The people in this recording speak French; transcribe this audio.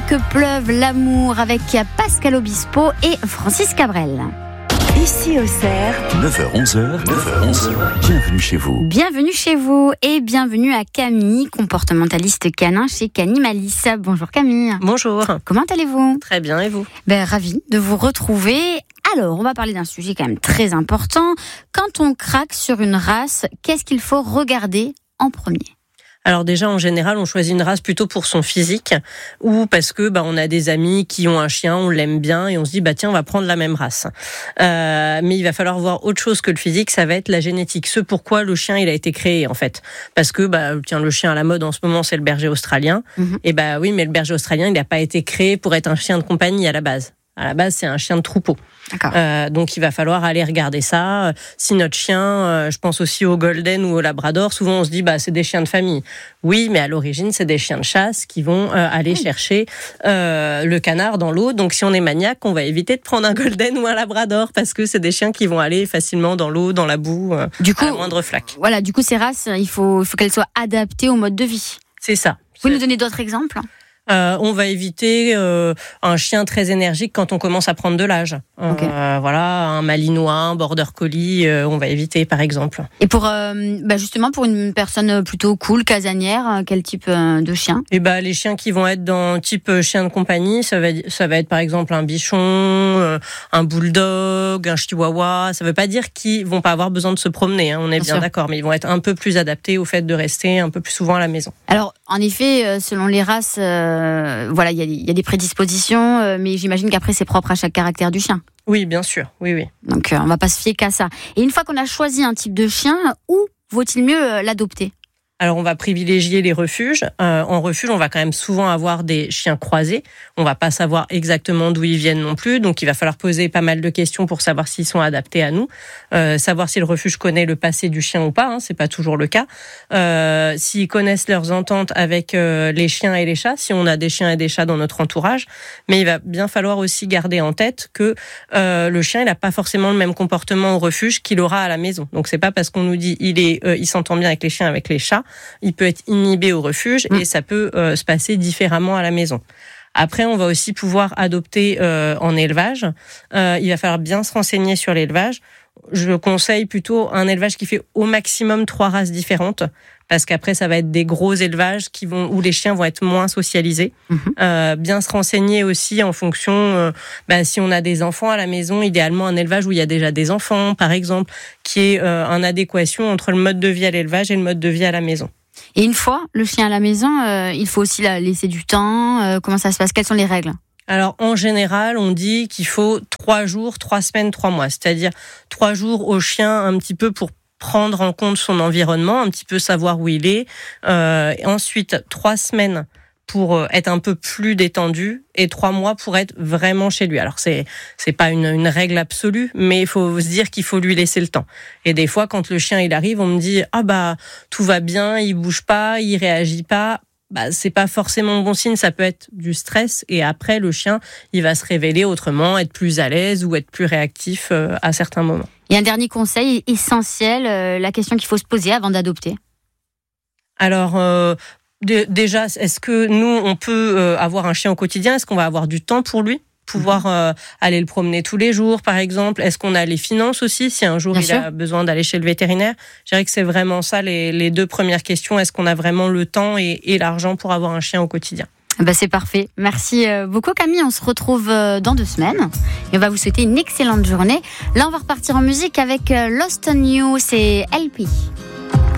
que pleuve l'amour avec Pascal Obispo et Francis Cabrel. Ici Auxerre, 9h-11h, bienvenue chez vous. Bienvenue chez vous et bienvenue à Camille, comportementaliste canin chez Canimalis. Bonjour Camille. Bonjour. Comment allez-vous ? Très bien, et vous ? Ravie de vous retrouver. Alors, on va parler d'un sujet quand même très important. Quand on craque sur une race, qu'est-ce qu'il faut regarder en premier ? Alors déjà, en général, on choisit une race plutôt pour son physique ou parce que on a des amis qui ont un chien, on l'aime bien et on se dit tiens, on va prendre la même race. Mais il va falloir voir autre chose que le physique, ça va être la génétique. Ce pourquoi le chien il a été créé en fait. Parce que le chien à la mode en ce moment c'est le berger australien. Et oui, mais le berger australien il n'a pas été créé pour être un chien de compagnie à la base. À la base, c'est un chien de troupeau. Donc, il va falloir aller regarder ça. Si notre chien, je pense aussi au Golden ou au Labrador, souvent on se dit c'est des chiens de famille. Oui, mais à l'origine, c'est des chiens de chasse qui vont aller chercher le canard dans l'eau. Donc, si on est maniaque, on va éviter de prendre un Golden ou un Labrador parce que c'est des chiens qui vont aller facilement dans l'eau, dans la boue, à la moindre flaque. Voilà, du coup, ces races, il faut qu'elles soient adaptées au mode de vie. C'est ça. Vous nous donnez d'autres exemples ? On va éviter un chien très énergique quand on commence à prendre de l'âge. Un malinois, un border collie, on va éviter par exemple. Et pour justement pour une personne plutôt cool, casanière, quel type de chien ? Les chiens qui vont être dans type chien de compagnie, ça va être par exemple un bichon, un bulldog, un chihuahua. Ça veut pas dire qu'ils vont pas avoir besoin de se promener, on est bien d'accord, mais ils vont être un peu plus adaptés au fait de rester un peu plus souvent à la maison. Alors en effet, selon les races, il y a des prédispositions, mais j'imagine qu'après c'est propre à chaque caractère du chien. Oui, bien sûr, oui. Donc on va pas se fier qu'à ça. Et une fois qu'on a choisi un type de chien, où vaut-il mieux l'adopter ? Alors, on va privilégier les refuges. En refuge, on va quand même souvent avoir des chiens croisés. On va pas savoir exactement d'où ils viennent non plus. Donc, il va falloir poser pas mal de questions pour savoir s'ils sont adaptés à nous. Savoir si le refuge connaît le passé du chien ou pas. C'est pas toujours le cas. S'ils connaissent leurs ententes avec les chiens et les chats. Si on a des chiens et des chats dans notre entourage. Mais il va bien falloir aussi garder en tête que le chien, il a pas forcément le même comportement au refuge qu'il aura à la maison. Donc, c'est pas parce qu'on nous dit il s'entend bien avec les chiens, avec les chats. Il peut être inhibé au refuge et ça peut se passer différemment à la maison. Après, on va aussi pouvoir adopter en élevage. Il va falloir bien se renseigner sur l'élevage. Je conseille plutôt un élevage qui fait au maximum 3 races différentes. Parce qu'après, ça va être des gros élevages où les chiens vont être moins socialisés. Bien se renseigner aussi en fonction, si on a des enfants à la maison, idéalement un élevage où il y a déjà des enfants, par exemple, qui est en adéquation entre le mode de vie à l'élevage et le mode de vie à la maison. Et une fois le chien à la maison, il faut aussi laisser du temps. Comment ça se passe ? Quelles sont les règles ? Alors, en général, on dit qu'il faut 3 jours, 3 semaines, 3 mois. C'est-à-dire 3 jours au chien un petit peu pour prendre en compte son environnement, un petit peu savoir où il est. Ensuite, 3 semaines pour être un peu plus détendu et 3 mois pour être vraiment chez lui. Alors, c'est pas une règle absolue, mais il faut se dire qu'il faut lui laisser le temps. Et des fois, quand le chien il arrive, on me dit tout va bien, il bouge pas, il réagit pas. C'est pas forcément bon signe, ça peut être du stress et après le chien, il va se révéler autrement, être plus à l'aise ou être plus réactif à certains moments. Et un dernier conseil essentiel, la question qu'il faut se poser avant d'adopter. Alors déjà, est-ce que nous on peut avoir un chien au quotidien ? Est-ce qu'on va avoir du temps pour lui ? Pouvoir aller le promener tous les jours, par exemple. Est-ce qu'on a les finances aussi, si un jour il a besoin d'aller chez le vétérinaire ? Je dirais que c'est vraiment ça les 2 premières questions. Est-ce qu'on a vraiment le temps et l'argent pour avoir un chien au quotidien ? C'est parfait. Merci beaucoup Camille. On se retrouve dans 2 semaines. Et on va vous souhaiter une excellente journée. Là, on va repartir en musique avec Lost on You. C'est LP.